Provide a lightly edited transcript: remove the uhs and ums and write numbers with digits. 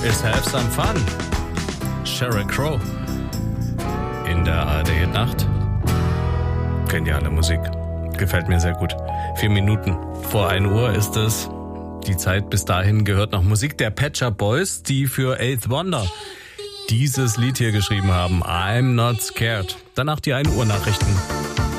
is have some fun. Sheryl Crow in der ARD-Nacht. Geniale Musik. Gefällt mir sehr gut. 4 Minuten vor 1 Uhr ist es. Die Zeit bis dahin gehört noch Musik der Pet Shop Boys, die für Eighth Wonder dieses Lied hier geschrieben haben. I'm Not Scared. Danach die 1 Uhr Nachrichten.